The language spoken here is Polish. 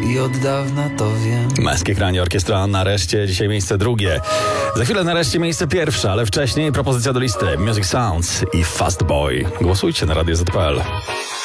i od dawna to wiem. Męskie Granie Orkiestra nareszcie, dzisiaj miejsce drugie. Za chwilę nareszcie miejsce pierwsze, ale wcześniej propozycja do listy Music Sounds i Fast Boy. Głosujcie na Radio ZPL.